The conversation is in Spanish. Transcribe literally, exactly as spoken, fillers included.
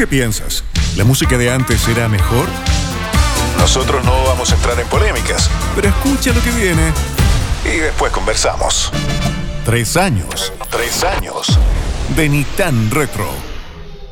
qué piensas? ¿La música de antes era mejor? Nosotros no vamos a entrar en polémicas, pero escucha lo que viene. Y después conversamos. Tres años. Tres años. De Ni Tan Retro.